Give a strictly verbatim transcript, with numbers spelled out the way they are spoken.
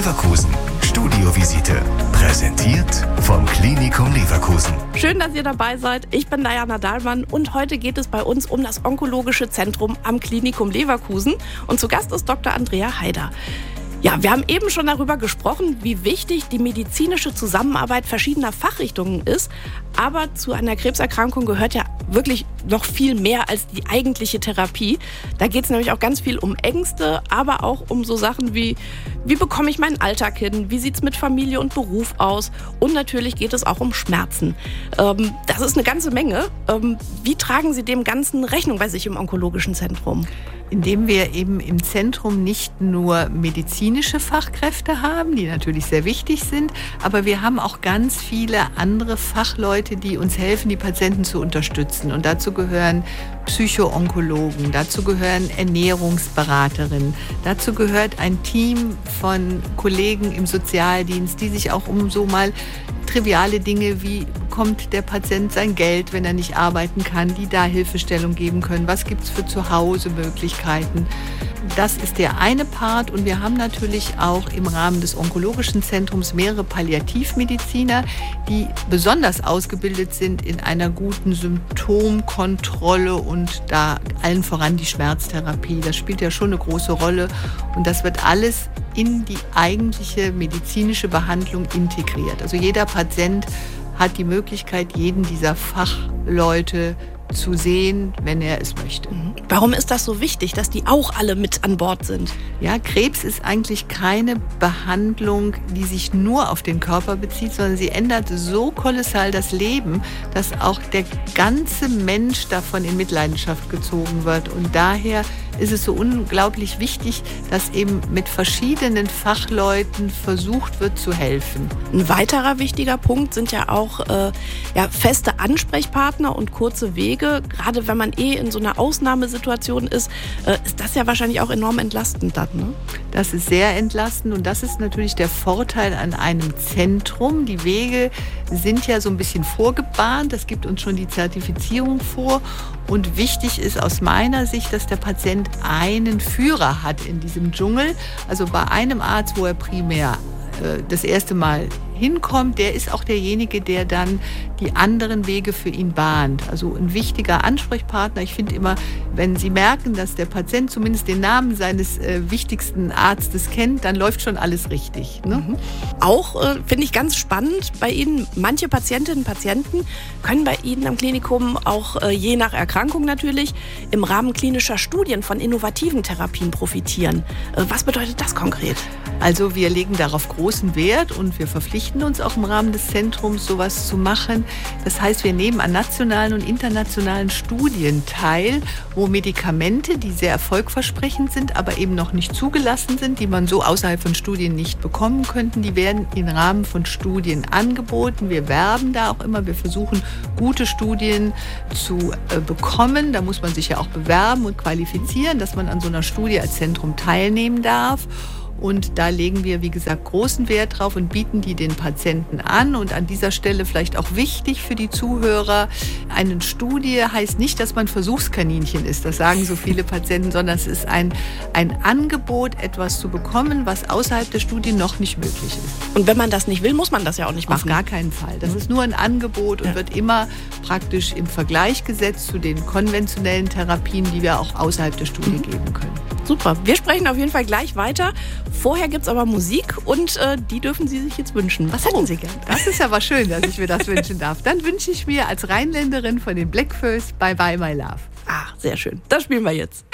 Leverkusen. Studiovisite. Präsentiert vom Klinikum Leverkusen. Schön, dass ihr dabei seid. Ich bin Diana Dahlmann und heute geht es bei uns um das Onkologische Zentrum am Klinikum Leverkusen. Und zu Gast ist Doktor Andrea Haider. Ja, wir haben eben schon darüber gesprochen, wie wichtig die medizinische Zusammenarbeit verschiedener Fachrichtungen ist. Aber zu einer Krebserkrankung gehört ja wirklich noch viel mehr als die eigentliche Therapie. Da geht es nämlich auch ganz viel um Ängste, aber auch um so Sachen wie, wie bekomme ich meinen Alltag hin, wie sieht es mit Familie und Beruf aus und natürlich geht es auch um Schmerzen. Ähm, das ist eine ganze Menge. Ähm, wie tragen Sie dem Ganzen Rechnung bei sich im Onkologischen Zentrum? Indem wir eben im Zentrum nicht nur medizinische Fachkräfte haben, die natürlich sehr wichtig sind, aber wir haben auch ganz viele andere Fachleute, die uns helfen, die Patienten zu unterstützen. Und dazu gehören Psycho-Onkologen, dazu gehören Ernährungsberaterinnen, dazu gehört ein Team von Kollegen im Sozialdienst, die sich auch um so mal triviale Dinge wie bekommt der Patient sein Geld, wenn er nicht arbeiten kann, die da Hilfestellung geben können. Was gibt es für zu Hause Möglichkeiten? Das ist der eine Part und wir haben natürlich auch im Rahmen des Onkologischen Zentrums mehrere Palliativmediziner, die besonders ausgebildet sind in einer guten Symptomkontrolle und da allen voran die Schmerztherapie. Das spielt ja schon eine große Rolle und das wird alles in die eigentliche medizinische Behandlung integriert. Also jeder Patient hat die Möglichkeit, jeden dieser Fachleute zu sehen, wenn er es möchte. Warum ist das so wichtig, dass die auch alle mit an Bord sind? Ja, Krebs ist eigentlich keine Behandlung, die sich nur auf den Körper bezieht, sondern sie ändert so kolossal das Leben, dass auch der ganze Mensch davon in Mitleidenschaft gezogen wird. Und daher ist es so unglaublich wichtig, dass eben mit verschiedenen Fachleuten versucht wird zu helfen. Ein weiterer wichtiger Punkt sind ja auch äh, ja, feste Ansprechpartner und kurze Wege. Gerade wenn man eh in so einer Ausnahmesituation ist, äh, ist das ja wahrscheinlich auch enorm entlastend dann, ne? Das ist sehr entlastend und das ist natürlich der Vorteil an einem Zentrum. Die Wege sind ja so ein bisschen vorgebahnt, das gibt uns schon die Zertifizierung vor. Und wichtig ist aus meiner Sicht, dass der Patient einen Führer hat in diesem Dschungel. Also bei einem Arzt, wo er primär äh, das erste Mal hinkommt, der ist auch derjenige, der dann die anderen Wege für ihn bahnt. Also ein wichtiger Ansprechpartner. Ich finde immer, wenn Sie merken, dass der Patient zumindest den Namen seines äh, wichtigsten Arztes kennt, dann läuft schon alles richtig. Ne? Mhm. Auch äh, finde ich ganz spannend bei Ihnen, manche Patientinnen und Patienten können bei Ihnen am Klinikum auch äh, je nach Erkrankung natürlich im Rahmen klinischer Studien von innovativen Therapien profitieren. Äh, was bedeutet das konkret? Also wir legen darauf großen Wert und wir verpflichten uns auch im Rahmen des Zentrums, sowas zu machen. Das heißt, wir nehmen an nationalen und internationalen Studien teil, wo Medikamente, die sehr erfolgversprechend sind, aber eben noch nicht zugelassen sind, die man so außerhalb von Studien nicht bekommen könnten, die werden im Rahmen von Studien angeboten. Wir werben da auch immer, wir versuchen, gute Studien zu äh, bekommen. Da muss man sich ja auch bewerben und qualifizieren, dass man an so einer Studie als Zentrum teilnehmen darf. Und da legen wir, wie gesagt, großen Wert drauf und bieten die den Patienten an. Und an dieser Stelle vielleicht auch wichtig für die Zuhörer, eine Studie heißt nicht, dass man Versuchskaninchen ist. Das sagen so viele Patienten, sondern es ist ein, ein Angebot, etwas zu bekommen, was außerhalb der Studie noch nicht möglich ist. Und wenn man das nicht will, muss man das ja auch nicht machen. Auf gar keinen Fall. Das ist nur ein Angebot und ja. wird immer praktisch im Vergleich gesetzt zu den konventionellen Therapien, die wir auch außerhalb der Studie mhm. geben können. Super. Wir sprechen auf jeden Fall gleich weiter. Vorher gibt es aber Musik und äh, die dürfen Sie sich jetzt wünschen. Was hätten oh, Sie gern? Das ist aber schön, dass ich mir das wünschen darf. Dann wünsche ich mir als Rheinländerin von den Blackfurs Bye Bye My Love. Ah, sehr schön. Das spielen wir jetzt.